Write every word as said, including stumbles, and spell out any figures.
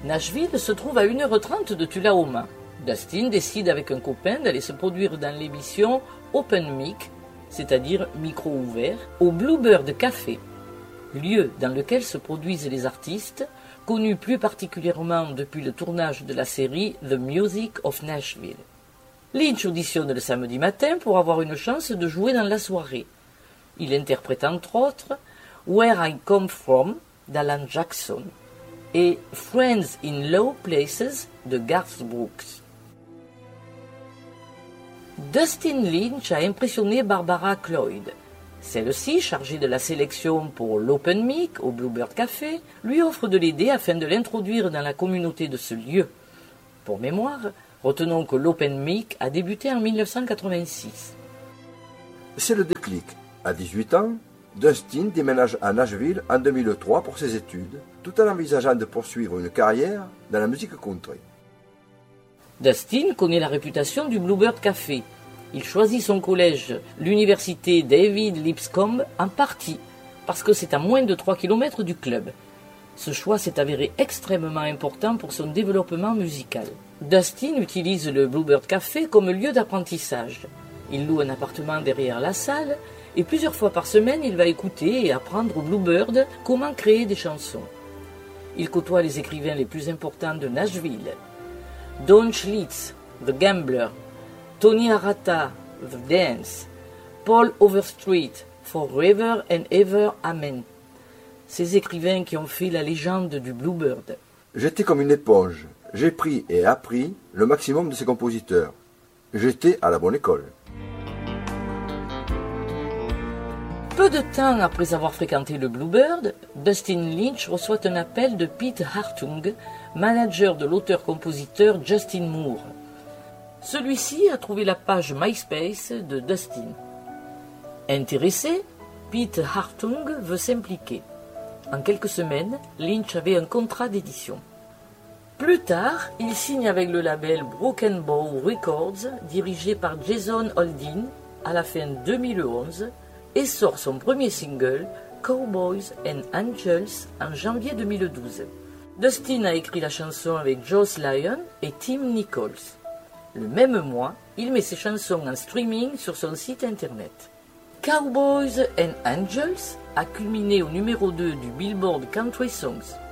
Nashville se trouve à une heure trente de Tullahoma. Dustin décide avec un copain d'aller se produire dans l'émission Open Mic, c'est-à-dire micro ouvert, au Bluebird Café, lieu dans lequel se produisent les artistes, connus plus particulièrement depuis le tournage de la série The Music of Nashville. Lynch auditionne le samedi matin pour avoir une chance de jouer dans la soirée. Il interprète entre autres Where I Come From d'Alan Jackson et Friends in Low Places de Garth Brooks. Dustin Lynch a impressionné Barbara Cloyd. Celle-ci, chargée de la sélection pour l'Open Mic au Bluebird Café, lui offre de l'aider afin de l'introduire dans la communauté de ce lieu. Pour mémoire, retenons que l'Open Mic a débuté en mille neuf cent quatre-vingt-six. C'est le déclic. À dix-huit ans, Dustin déménage à Nashville en deux mille trois pour ses études, tout en envisageant de poursuivre une carrière dans la musique country. Dustin connaît la réputation du Bluebird Café. Il choisit son collège, l'université David Lipscomb, en partie, parce que c'est à moins de trois kilomètres du club. Ce choix s'est avéré extrêmement important pour son développement musical. Dustin utilise le Bluebird Café comme lieu d'apprentissage. Il loue un appartement derrière la salle, et plusieurs fois par semaine, il va écouter et apprendre au Bluebird comment créer des chansons. Il côtoie les écrivains les plus importants de Nashville. Don Schlitz, The Gambler, Tony Arata, The Dance, Paul Overstreet, Forever and Ever Amen. Ces écrivains qui ont fait la légende du Bluebird. J'étais comme une éponge. J'ai pris et appris le maximum de ces compositeurs. J'étais à la bonne école. Peu de temps après avoir fréquenté le Bluebird, Dustin Lynch reçoit un appel de Pete Hartung, manager de l'auteur-compositeur Justin Moore. Celui-ci a trouvé la page MySpace de Dustin. Intéressé, Pete Hartung veut s'impliquer. En quelques semaines, Lynch avait un contrat d'édition. Plus tard, il signe avec le label Broken Bow Records, dirigé par Jason Aldean, à la fin deux mille onze, et sort son premier single, Cowboys and Angels, en janvier deux mille douze. Dustin a écrit la chanson avec Joss Lyon et Tim Nichols. Le même mois, il met ses chansons en streaming sur son site internet. Cowboys and Angels a culminé au numéro deux du Billboard Country Songs.